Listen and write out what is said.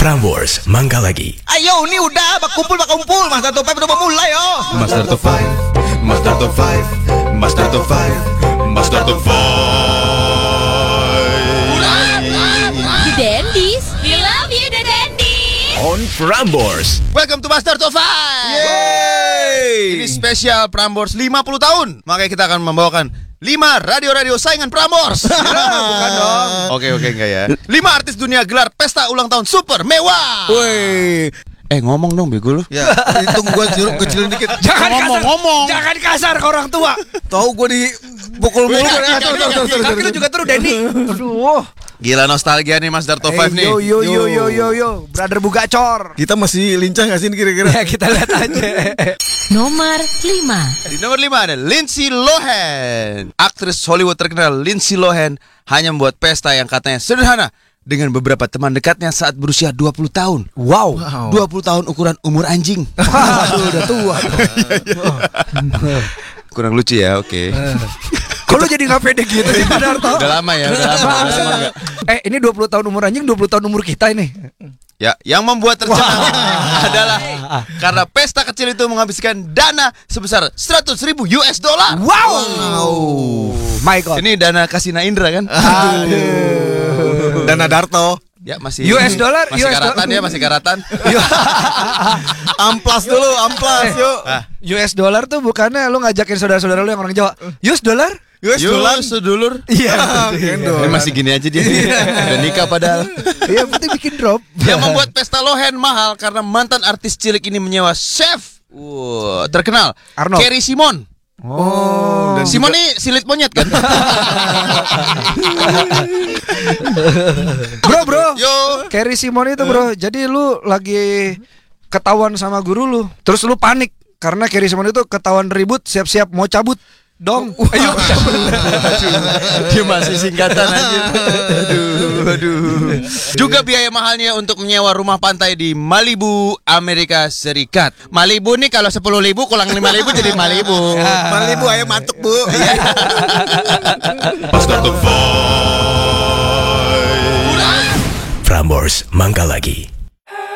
Prambors Mangga lagi. Ayo, ini udah kumpul. Master Top 5 udah mau mulai, yo. Master Top 5, Master Top 5, Master Top 5, Master Top 5. The Dandies, we love you, the Dandies. On Prambors. Welcome to Master Top 5. Yeay. Ini spesial Prambors 50 tahun. Makanya kita akan membawakan 5 radio-radio saingan Prambors. Bukan dong. Oke, enggak ya. 5 artis dunia gelar pesta ulang tahun super mewah. Woi. Ngomong dong bego lu. Ya, hitung gua kecilin dikit. Ngomong. Jangan kasar ke orang tua. Tahu gua dipukul mulu. Kaki lu juga terus, Denny. Aduh. Gila nostalgia nih Master Top 5 nih. Yo, brother Bugacor. Kita masih lincah nggak sih kira-kira? Ya, kita lihat aja. Nomor 5. Di nomor 5 ada Lindsay Lohan. Aktris Hollywood terkenal Lindsay Lohan hanya membuat pesta yang katanya sederhana dengan beberapa teman dekatnya saat berusia 20 tahun. Wow. 20 tahun ukuran umur anjing. Aduh, udah tua. Kurang lucu ya, oke. Kalau jadi nggak pede gitu sih, Darto? Udah lama ya, udah lama. Ini 20 tahun umur anjing, 20 tahun umur kita ini. Ya, yang membuat tercengang adalah karena pesta kecil itu menghabiskan dana sebesar 100.000 US dollar. Wow. My God. Ini dana Kasina Indra kan? Dana Darto. Ya masih US dollar, masih US karatan ya, masih karatan. Amplas dulu, yuk. US dollar tuh bukannya lu ngajakin saudara-saudara lu yang orang Jawa. US dollar? US dollar sedulur. Iya. Ini masih gini aja dia. Udah nikah padahal. Iya, penting bikin drop. Yang membuat pesta Lohan mahal karena mantan artis cilik ini menyewa chef terkenal, Arnold. Carrie Simon. Oh. Simon ini silit monyet kan? Bro. Yo. Carrie Simon itu, bro. Jadi lu lagi ketahuan sama guru lu. Terus lu panik karena Carrie Simon itu ketahuan ribut, siap-siap mau cabut. Dong. Ayo cabut. Dia masih singkatan aja. Aduh. Juga biaya mahalnya untuk menyewa rumah pantai di Malibu, Amerika Serikat. Malibu nih kalau 10.000 kurang 5.000 jadi Malibu. Malibu ayo mantuk, Bu. Master Top 5. Prambors Mangga lagi.